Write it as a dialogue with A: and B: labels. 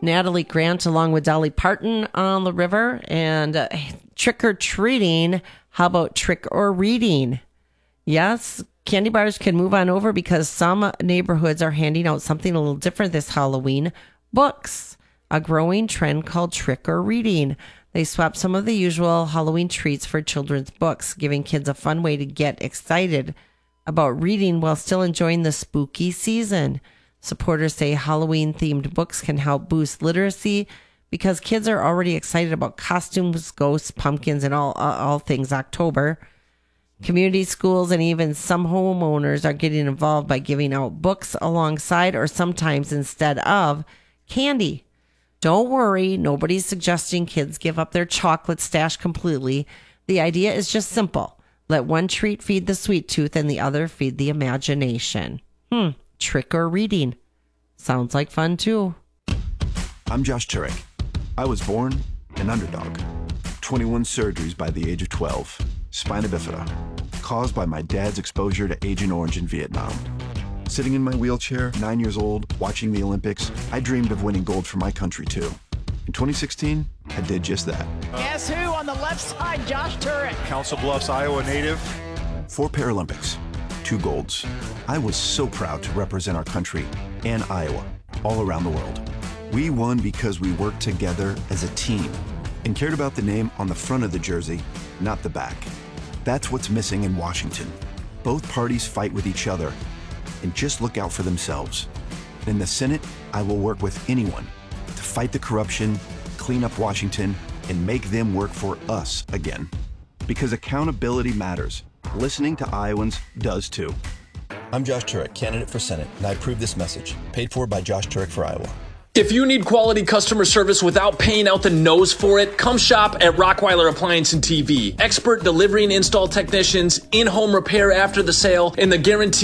A: Natalie Grant along with Dolly Parton on the river. And trick-or-treating, how about trick-or-reading? Yes, candy bars can move on over because some neighborhoods are handing out something a little different this Halloween. Books, a growing trend called trick-or-reading. They swap some of the usual Halloween treats for children's books, giving kids a fun way to get excited about reading while still enjoying the spooky season. Supporters say Halloween-themed books can help boost literacy because kids are already excited about costumes, ghosts, pumpkins, and all things October. Community schools and even some homeowners are getting involved by giving out books alongside or sometimes instead of candy. Don't worry, nobody's suggesting kids give up their chocolate stash completely. The idea is just simple. Let one treat feed the sweet tooth and the other feed the imagination. Trick or reading. Sounds like fun too.
B: I'm Josh Turek. I was born an underdog. 21 surgeries by the age of 12. Spina bifida, caused by my dad's exposure to Agent Orange in Vietnam. Sitting in my wheelchair, 9 years old, watching the Olympics, I dreamed of winning gold for my country too. In 2016, I did just that.
C: Guess who on the left side? Josh Turek.
D: Council Bluffs, Iowa native.
B: 4 Paralympics, 2 golds. I was so proud to represent our country and Iowa all around the world. We won because we worked together as a team and cared about the name on the front of the jersey, not the back. That's what's missing in Washington. Both parties fight with each other and just look out for themselves. In the Senate, I will work with anyone to fight the corruption, clean up Washington, and make them work for us again. Because accountability matters. Listening to Iowans does too.
E: I'm Josh Turek, candidate for Senate, and I approve this message. Paid for by Josh Turek for Iowa.
F: If you need quality customer service without paying out the nose for it, come shop at Rockweiler Appliance and TV. Expert delivery and install technicians, in-home repair after the sale, and the guarantee